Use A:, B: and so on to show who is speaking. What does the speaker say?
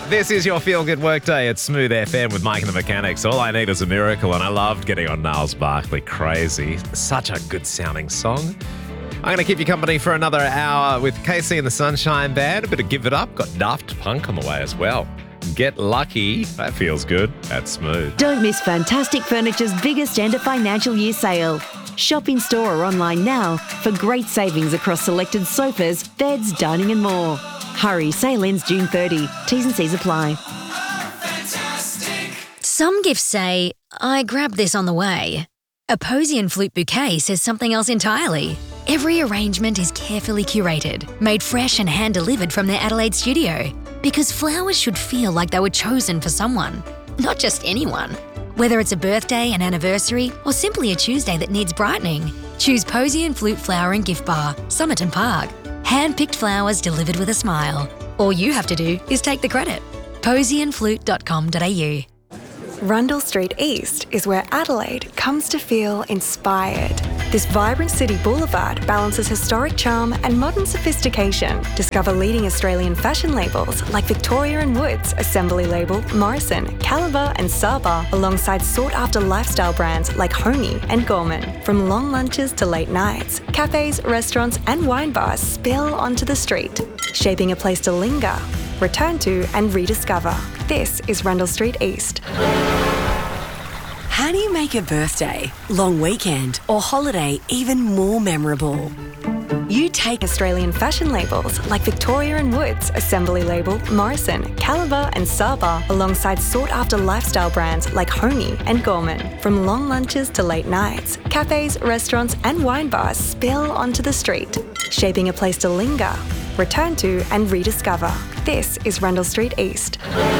A: This is your feel-good workday at Smooth FM with Mike and the Mechanics. All I Need Is a Miracle, and I loved getting on Niles Barkley. Crazy. Such a good-sounding song. I'm going to keep you company for another hour with KC and the Sunshine Band. A bit of Give It Up. Got Daft Punk on the way as well. Get lucky. That feels good at Smooth.
B: Don't miss Fantastic Furniture's biggest end of financial year sale. Shop in store or online now for great savings across selected sofas, beds, dining and more. Hurry, sale ends June 30. T's and C's apply.
C: Some gifts say, I grabbed this on the way. A Posy and Flute bouquet says something else entirely. Every arrangement is carefully curated, made fresh and hand-delivered from their Adelaide studio. Because flowers should feel like they were chosen for someone, not just anyone. Whether it's a birthday, an anniversary, or simply a Tuesday that needs brightening, choose Posy and Flute Flower and Gift Bar, Somerton Park. Hand-picked flowers delivered with a smile. All you have to do is take the credit. posyandflute.com.au.
D: Rundle Street East is where Adelaide comes to feel inspired. This vibrant city boulevard balances historic charm and modern sophistication. Discover leading Australian fashion labels like Victoria & Woods, Assembly Label, Morrison, Caliber and Saba, alongside sought-after lifestyle brands like Homey and Gorman. From long lunches to late nights, cafes, restaurants and wine bars spill onto the street, shaping a place to linger, return to and rediscover. This is Rundle Street East.
E: How do you make a birthday, long weekend or holiday even more memorable?
D: You take Australian fashion labels like Victoria & Woods, Assembly Label, Morrison, Caliber and Saba, alongside sought-after lifestyle brands like Homey and Gorman. From long lunches to late nights, cafes, restaurants and wine bars spill onto the street, shaping a place to linger, return to and rediscover. This is Rundle Street East.